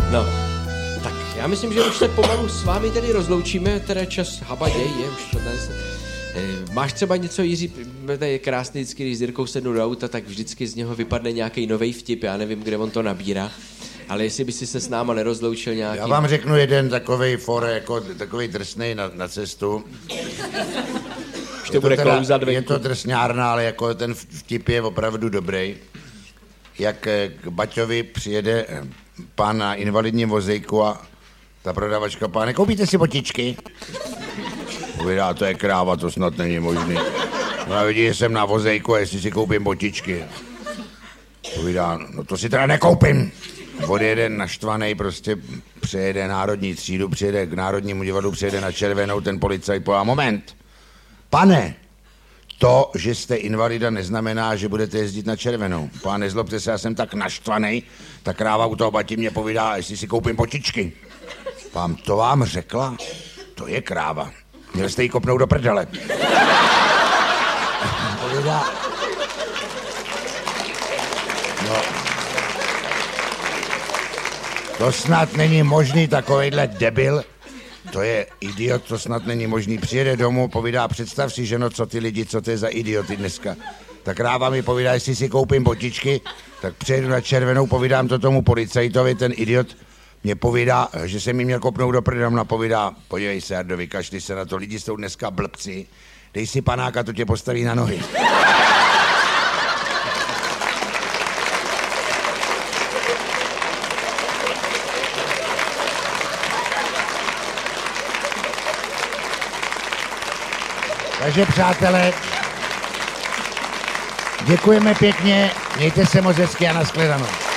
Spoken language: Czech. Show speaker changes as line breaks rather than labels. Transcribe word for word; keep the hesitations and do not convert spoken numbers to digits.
No, tak já myslím, že už se pomalu s vámi tedy rozloučíme, teda čas habaděj je, už to tady se... E, máš třeba něco, Jiří, to je krásný vždycky, když s Jirkou sednu do auta, tak vždycky z něho vypadne nějaký novej vtip, já nevím, kde on to nabírá, ale jestli by si se s náma nerozloučil nějaký...
Já vám řeknu jeden takovej for, jako takovej drsnej na, na cestu.
Už to bude
teda,
klouzat venku.
Je to drsňárna, ale jako ten vtip je opravdu dobrý. Jak k Baťovi přijede pán na invalidním vozejku a ta prodavačka: páne, koupíte si botičky? Povídá: to je kráva, to snad není možný. No a vidí, že jsem na vozejku a jestli si koupím botičky. Povídá: no to si teda nekoupím. Odjede naštvanej, prostě přejede národní třídu, přijede k Národnímu divadlu, přijede na Červenou, ten policajt pová: moment, pane, to, že jste invalida, neznamená, že budete jezdit na Červenou. Pán, nezlobte se, já jsem tak naštvanej, ta kráva u toho Bati mě povídá, jestli si koupím botičky. Pán, to vám řekla? To je kráva. Měl jste jí kopnout do prdele. Povídá... No... To snad není možný, takovejhle debil. To je idiot, to snad není možný. Přijede domů, povídá: představ si, ženo, co ty lidi, co to je za idioty dneska. Ta kráva mi povídá, jestli si koupím botičky, tak přijedu na Červenou, povídám to tomu policajtovi, ten idiot mě povídá, že se mi měl kopnout do prdele, a povídá: podívej se, Jardo, vykašli se na to, lidi jsou dneska blbci, dej si panáka, to tě postaví na nohy. Takže přátelé, děkujeme pěkně, mějte se moc hezky a nashledanou.